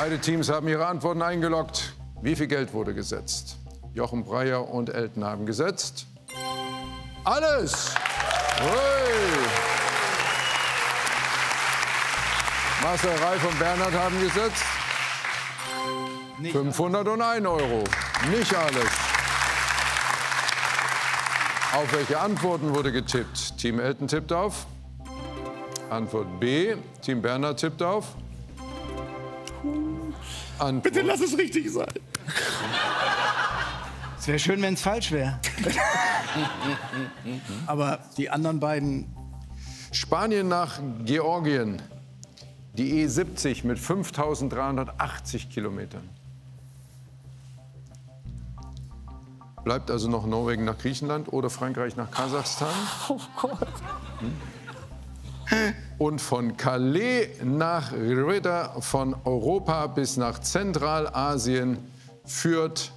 Beide Teams haben ihre Antworten eingeloggt. Wie viel Geld wurde gesetzt? Jochen Breyer und Elton haben gesetzt. Alles! Ui. Marcel Reif und Bernhard haben gesetzt. 501 Euro. Nicht alles. Auf welche Antworten wurde getippt? Team Elton tippt auf. Antwort B. Team Bernhard tippt auf. Antwort. Bitte lass es richtig sein. Es wäre schön, wenn es falsch wäre. Aber die anderen beiden... Spanien nach Georgien. Die E70 mit 5.380 Kilometern. Bleibt also noch Norwegen nach Griechenland oder Frankreich nach Kasachstan. Oh Gott. Und von Calais nach Ritter, von Europa bis nach Zentralasien führt